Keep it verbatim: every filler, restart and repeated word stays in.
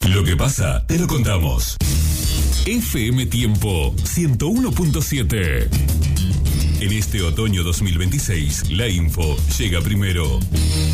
Lo que pasa, te lo contamos. F M Tiempo ciento uno punto siete. En este otoño dos mil veintiséis, la info llega primero.